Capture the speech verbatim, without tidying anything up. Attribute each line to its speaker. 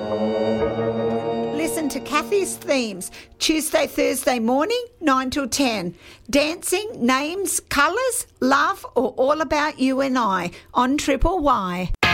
Speaker 1: Listen to Kathy's themes Tuesday, Thursday morning, nine till ten. Dancing, names, colours, love, or all about you and I on Triple Y.